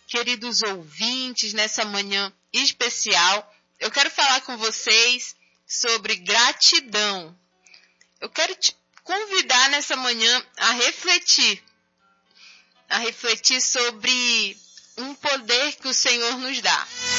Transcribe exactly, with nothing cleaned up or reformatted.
queridos ouvintes, nessa manhã especial, eu quero falar com vocês sobre gratidão. Eu quero te convidar nessa manhã a refletir, a refletir sobre um poder que o Senhor nos dá.